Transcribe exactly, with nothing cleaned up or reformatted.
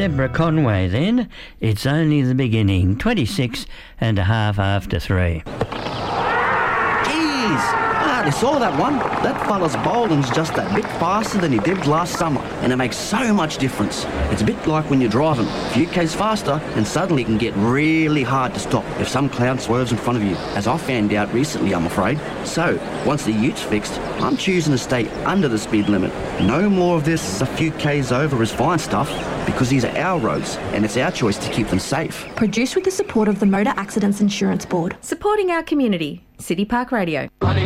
Deborah Conway then. It's only the beginning. twenty-six and a half after three. I saw that one. That fella's bowling's just a bit faster than he did last summer, and it makes so much difference. It's a bit like when you're driving. A few k's faster, and suddenly it can get really hard to stop if some cloud swerves in front of you, as I found out recently, I'm afraid. So, once the ute's fixed, I'm choosing to stay under the speed limit. No more of this a few k's over is fine stuff, because these are our roads, and it's our choice to keep them safe. Produced with the support of the Motor Accidents Insurance Board. Supporting our community. City Park Radio. Money